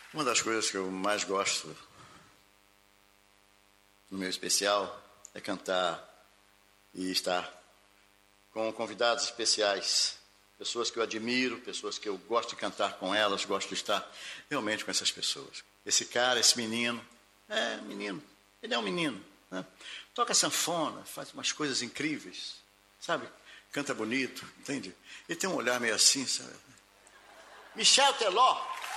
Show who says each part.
Speaker 1: Uma das coisas que eu mais gosto no meu especial é cantar e estar com convidados especiais, pessoas que eu admiro, pessoas que eu gosto de cantar com elas, gosto de estar realmente com essas pessoas. Esse cara, esse menino, ele é um menino, né? Toca sanfona, faz umas coisas incríveis, sabe? Canta bonito, entende? Ele tem um olhar meio assim, sabe? Michel Teló.